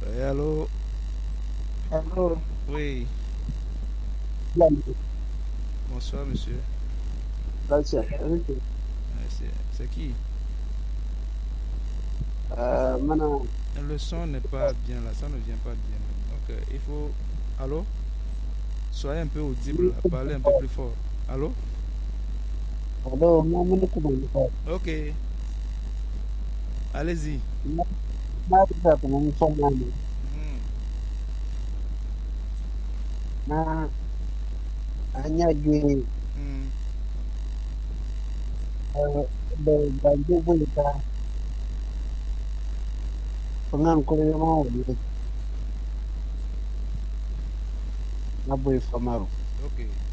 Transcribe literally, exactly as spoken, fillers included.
Eh, allô? Allô, Oui. bien, Bonsoir, monsieur. gracias. Euh, C'est c'est qui? Euh, Mana, Le son n'est pas bien là, ça ne vient pas bien. Donc, euh, il faut. Allô? Soyez un peu audible, parlez un peu plus fort. Allô? allô, moi, mana kuma ni Ok. Allez-y. na na da kuma mun son na ne Hmm. na anya gwe Hmm. da da dubu ta kungan ko ma wani na boy famaru Ok.